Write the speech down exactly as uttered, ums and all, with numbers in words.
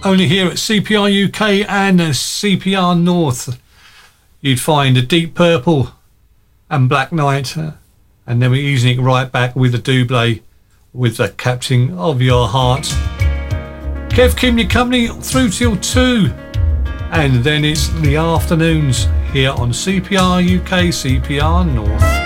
only here at C P R U K and C P R North. You'd find a Deep Purple and Black Knight, uh, and then we're easing it right back with a double with the Captain of Your Heart. Kev Kim, your company through till two, and then it's the afternoons here on C P R U K, C P R North.